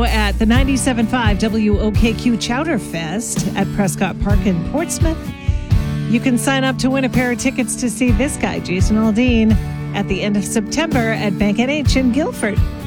tomorrow at the 97.5 WOKQ Chowder Fest at Prescott Park in Portsmouth. You can sign up to win a pair of tickets to see this guy, Jason Aldean, at the end of September at Bank NH in Guilford.